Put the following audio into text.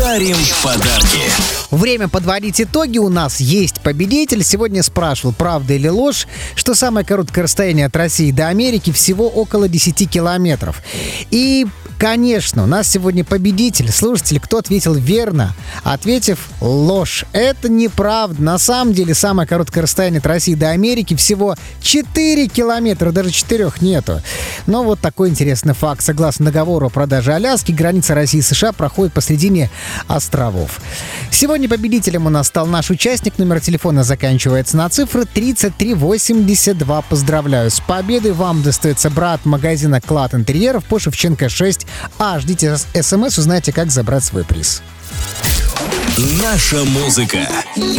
дарим подарки. Время подводить итоги. У нас есть победитель. Сегодня спрашивал, правда или ложь, что самое короткое расстояние от России до Америки всего около 10 километров. И, конечно, у нас сегодня победитель. Слушатель, кто ответил верно, ответив ложь. Это неправда. На самом деле, самое короткое расстояние от России до Америки всего 4 километра. Даже 4 нету. Но вот такой интересный факт. Согласно договору о продаже Аляски, граница России и США проходит посредине островов. Сегодня победителем у нас стал наш участник. Номер телефона заканчивается на цифры 3382. Поздравляю с победой. Вам достается брат магазина «Клад интерьеров» по Шевченко 6А. Ждите смс, узнаете, как забрать свой приз. Наша музыка.